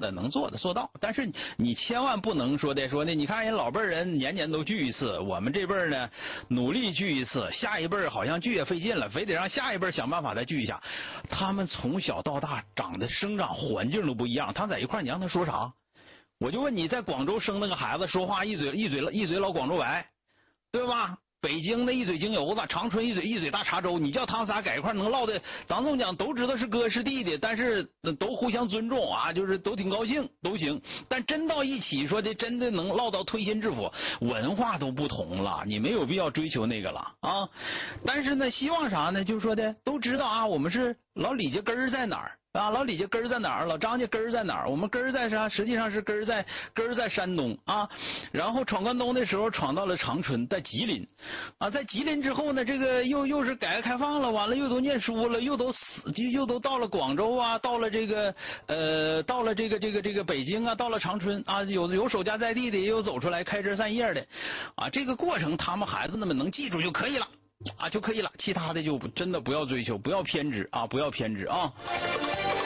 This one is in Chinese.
的能做的做到，但是你千万不能说的你看人老辈人年年都聚一次，我们这辈儿呢努力聚一次，下一辈儿好像聚也费劲了，非得让下一辈儿想办法再聚一下。他们从小到大生长环境都不一样，他在一块儿你让他说啥？我就问你，在广州生那个孩子说话一嘴老广州白，对吧？北京的一嘴京油子，长春一嘴大碴粥，你叫他们仨在一块能唠的，咱这么讲都知道是哥是弟的，但是都互相尊重啊，就是都挺高兴都行。但真到一起说的，真的能唠到推心置腹，文化都不同了，你没有必要追求那个了啊。但是呢，希望啥呢？就是说的都知道啊，我们是老李家根儿在哪儿。啊，老李家根儿在哪儿？老张家根儿在哪儿？我们根儿在啥？实际上是根儿在山东啊。然后闯关东的时候闯到了长春，在吉林啊，在吉林之后呢，这个又是改革开放了，完了又都念书了，又都到了广州啊，到了这个北京啊，到了长春啊，有守家在地的，也有走出来开枝散叶的啊。这个过程他们孩子们能记住就可以了。啊，就可以了，其他的就真的不要追求，不要偏执啊，不要偏执啊。